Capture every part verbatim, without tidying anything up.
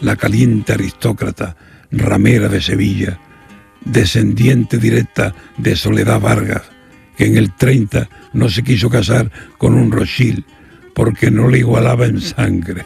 la caliente aristócrata ramera de Sevilla, descendiente directa de Soledad Vargas, que en el treinta no se quiso casar con un Rothschild porque no le igualaba en sangre.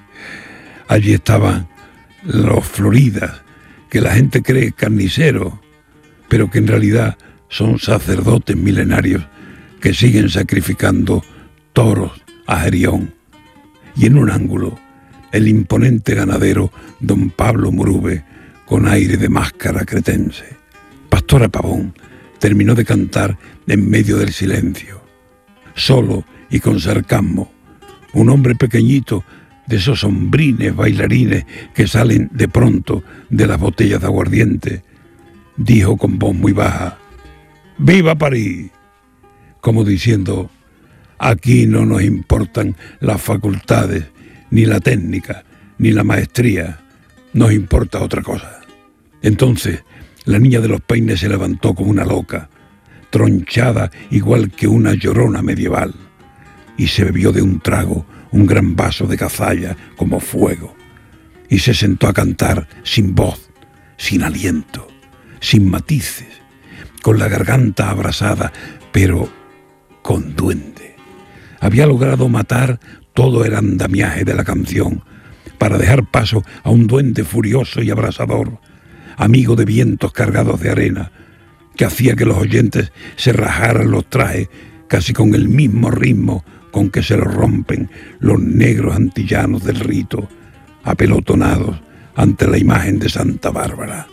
Allí estaban los Floridas, que la gente cree carniceros, pero que en realidad son sacerdotes milenarios que siguen sacrificando toros a Gerión. Y en un ángulo, el imponente ganadero don Pablo Murube, con aire de máscara cretense. Pastora Pavón terminó de cantar en medio del silencio, solo y con sarcasmo. Un hombre pequeñito, de esos hombrines bailarines que salen de pronto de las botellas de aguardiente, dijo con voz muy baja: ¡Viva París! Como diciendo: aquí no nos importan las facultades, ni la técnica, ni la maestría, nos importa otra cosa. Entonces la niña de los peines se levantó como una loca, tronchada igual que una llorona medieval, y se bebió de un trago un gran vaso de cazalla como fuego, y se sentó a cantar sin voz, sin aliento, sin matices, con la garganta abrasada, pero con duende. Había logrado matar todo el andamiaje de la canción para dejar paso a un duende furioso y abrasador, amigo de vientos cargados de arena, que hacía que los oyentes se rajaran los trajes casi con el mismo ritmo con que se los rompen los negros antillanos del rito, apelotonados ante la imagen de Santa Bárbara.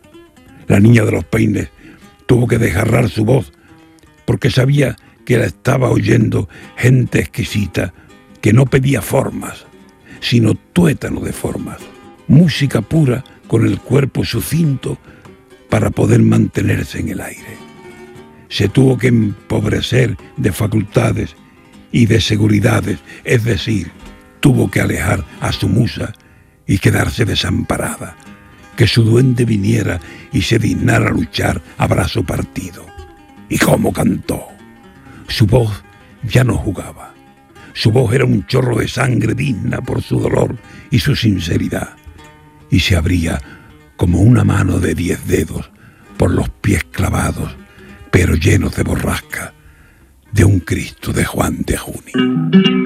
La niña de los peines tuvo que desgarrar su voz porque sabía que la estaba oyendo gente exquisita que no pedía formas, sino tuétano de formas, música pura con el cuerpo sucinto para poder mantenerse en el aire. Se tuvo que empobrecer de facultades y de seguridades, es decir, tuvo que alejar a su musa y quedarse desamparada, que su duende viniera y se dignara a luchar a brazo partido. ¿Y cómo cantó? Su voz ya no jugaba. Su voz era un chorro de sangre digna por su dolor y su sinceridad, y se abría como una mano de diez dedos por los pies clavados, pero llenos de borrasca, de un Cristo de Juan de Juni.